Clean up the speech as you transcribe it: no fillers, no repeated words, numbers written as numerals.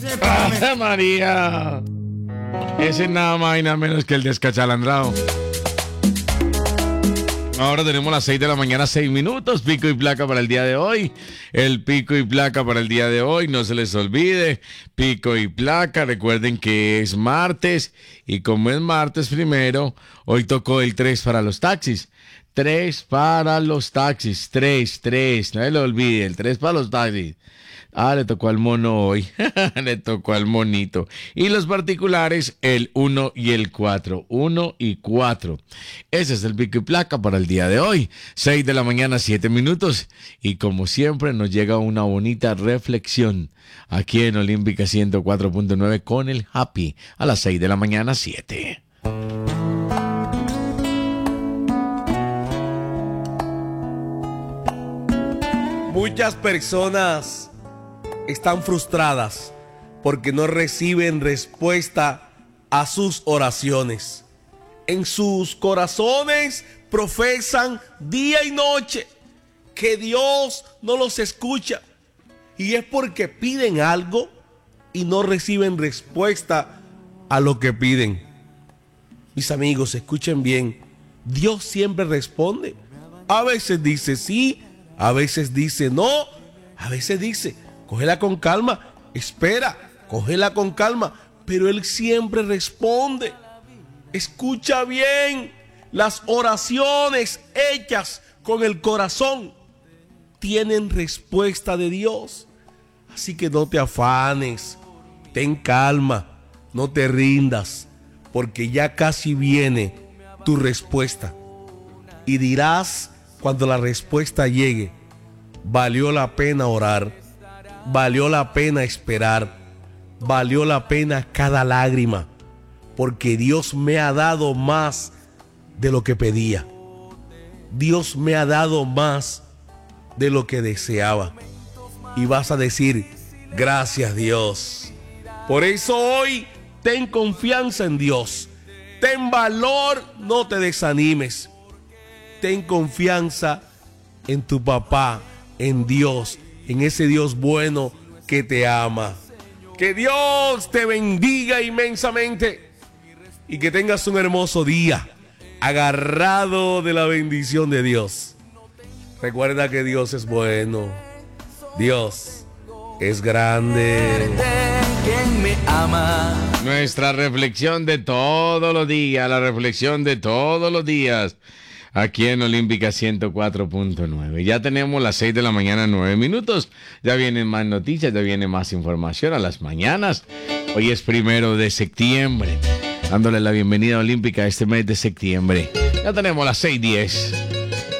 ¡Ave María! Ese es nada más y nada menos que el descachalandrado. Ahora tenemos las 6 de la mañana, 6 minutos, pico y placa para el día de hoy. El pico y placa para el día de hoy, no se les olvide, pico y placa, recuerden que es martes, y como es martes primero, hoy tocó el 3 para los taxis. 3 para los taxis, 3, no se lo olvide, el 3 para los taxis. Ah, le tocó al mono hoy, le tocó al monito. Y los particulares, el 1 y el 4, 1 y 4. Ese es el pico y placa para el día de hoy. 6 de la mañana, 7 minutos. Y como siempre nos llega una bonita reflexión aquí en Olímpica 104.9 con el Happy a las 6 de la mañana, 7. Muchas personas están frustradas porque no reciben respuesta a sus oraciones. En sus corazones profesan día y noche que Dios no los escucha. Y es porque piden algo y no reciben respuesta a lo que piden. Mis amigos, escuchen bien. Dios siempre responde. A veces dice sí, a veces dice no, a veces dice cógela con calma, espera, cógela con calma, pero Él siempre responde. Escucha bien, las oraciones hechas con el corazón tienen respuesta de Dios. Así que no te afanes, ten calma, no te rindas, porque ya casi viene tu respuesta. Y dirás cuando la respuesta llegue, valió la pena orar. Valió la pena esperar, valió la pena cada lágrima, porque Dios me ha dado más de lo que pedía. Dios me ha dado más de lo que deseaba. Y vas a decir, gracias Dios. Por eso hoy ten confianza en Dios. Ten valor, no te desanimes. Ten confianza en tu papá, en Dios, en ese Dios bueno que te ama. Que Dios te bendiga inmensamente y que tengas un hermoso día agarrado de la bendición de Dios. Recuerda que Dios es bueno, Dios es grande. ¿Quién me ama? Nuestra reflexión de todos los días, la reflexión de todos los días. Aquí en Olímpica 104.9. Ya tenemos las 6 de la mañana, 9 minutos. Ya vienen más noticias, ya viene más información a las mañanas. Hoy es 1 de septiembre. Dándole la bienvenida a Olímpica este mes de septiembre. Ya tenemos las 6:10.